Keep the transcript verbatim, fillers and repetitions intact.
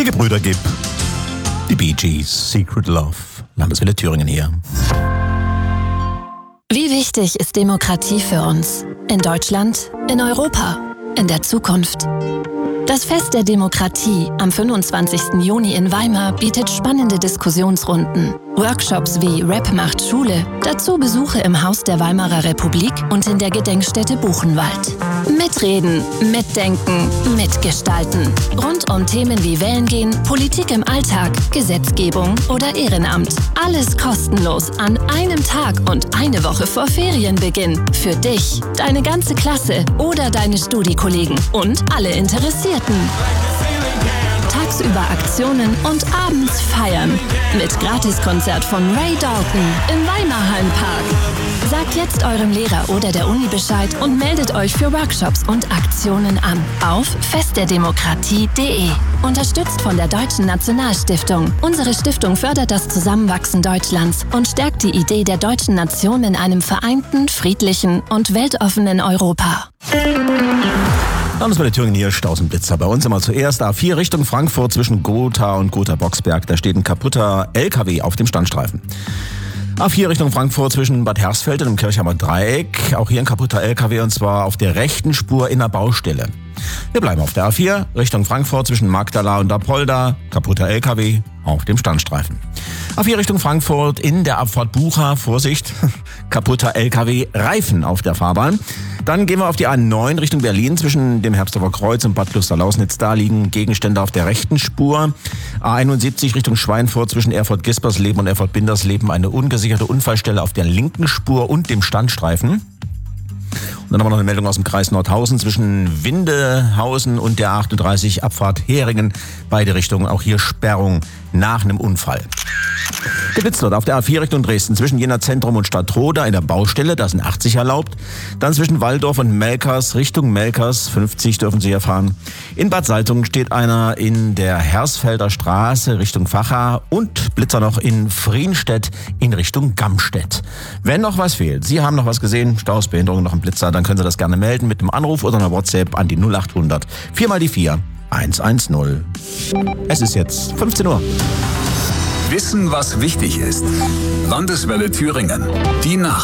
Gebrüder Gibb, die Bee Gees, Secret Love, Landeswelle Thüringen hier. Wie wichtig ist Demokratie für uns? In Deutschland, in Europa, in der Zukunft? Das Fest der Demokratie am fünfundzwanzigsten Juni in Weimar bietet spannende Diskussionsrunden, Workshops wie Rap macht Schule, dazu Besuche im Haus der Weimarer Republik und in der Gedenkstätte Buchenwald. Mitreden, mitdenken, mitgestalten. Rund um Themen wie Wählen gehen, Politik im Alltag, Gesetzgebung oder Ehrenamt. Alles kostenlos an einem Tag und eine Woche vor Ferienbeginn. Für dich, deine ganze Klasse oder deine Studiekollegen und alle Interessierten. Tagsüber Aktionen und abends feiern. Mit Gratiskonzert von Ray Dalton im Weimarhallenpark. Sagt jetzt eurem Lehrer oder der Uni Bescheid und meldet euch für Workshops und Aktionen an auf festderdemokratie punkt de. Unterstützt von der Deutschen Nationalstiftung. Unsere Stiftung fördert das Zusammenwachsen Deutschlands und stärkt die Idee der deutschen Nation in einem vereinten, friedlichen und weltoffenen Europa. Landeswelle Thüringen hier, Stausenblitzer. Bei uns immer zuerst A vier Richtung Frankfurt zwischen Gotha und Gotha-Boxberg. Da steht ein kaputter L K W auf dem Standstreifen. A vier Richtung Frankfurt zwischen Bad Hersfeld und dem Kirchheimer Dreieck. Auch hier ein kaputter L K W und zwar auf der rechten Spur in der Baustelle. Wir bleiben auf der A vier Richtung Frankfurt zwischen Magdala und Apolda. Kaputter L K W auf dem Standstreifen. A vier Richtung Frankfurt in der Abfahrt Bucha. Vorsicht, kaputter L K W Reifen auf der Fahrbahn. Dann gehen wir auf die A neun Richtung Berlin zwischen dem Herbstorfer Kreuz und Bad Luster-Lausnitz. Da liegen Gegenstände auf der rechten Spur. A einundsiebzig Richtung Schweinfurt zwischen Erfurt-Gispersleben und Erfurt-Bindersleben. Eine ungesicherte Unfallstelle auf der linken Spur und dem Standstreifen. Und dann haben wir noch eine Meldung aus dem Kreis Nordhausen zwischen Windehausen und der achtunddreißig Abfahrt Heringen. Beide Richtungen, auch hier Sperrung nach einem Unfall. Geblitzt dort auf der A vier Richtung Dresden zwischen Jena Zentrum und Stadtroda in der Baustelle, da sind achtzig erlaubt. Dann zwischen Walldorf und Melkers Richtung Melkers, fünfzig dürfen Sie hier fahren. In Bad Salzungen steht einer in der Hersfelder Straße Richtung Vacha und Blitzer noch in Frienstedt in Richtung Gamstedt. Wenn noch was fehlt, Sie haben noch was gesehen, Staus, Behinderung, noch ein Blitzer, dann können Sie das gerne melden mit einem Anruf oder einer WhatsApp an die null achthundert vier mal die vier hundertzehn. Es ist jetzt fünfzehn Uhr. Wissen, was wichtig ist. Landeswelle Thüringen. Die Nacht.